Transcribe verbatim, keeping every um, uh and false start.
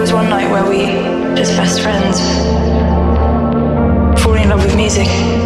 was one night where we, just best friends, falling in love with music.